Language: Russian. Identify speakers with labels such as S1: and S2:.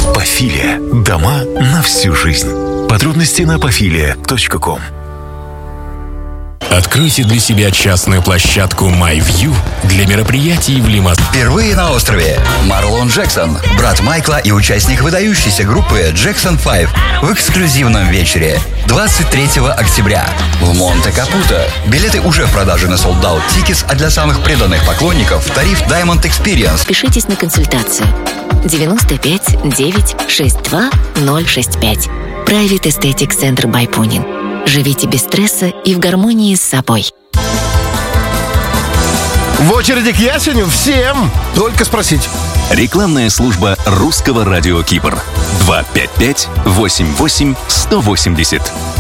S1: Апофилия. Дома на всю жизнь. Подробности на apofila.com.
S2: Откройте для себя частную площадку MyView для мероприятий в Лимассоле.
S3: Впервые на острове Марлон Джексон, брат Майкла и участник выдающейся группы Jackson 5 в эксклюзивном вечере 23 октября в Монте-Капуто. Билеты уже в продаже на Sold Out Tickets, а для самых преданных поклонников тариф Diamond Experience.
S4: Пишитесь на консультацию 95 9 62 065. Private Aesthetic Center by Punin. Живите без стресса и в гармонии с собой.
S5: В очереди к ясеню всем только спросить.
S1: Рекламная служба Русского радио Кипр. 255-88-180.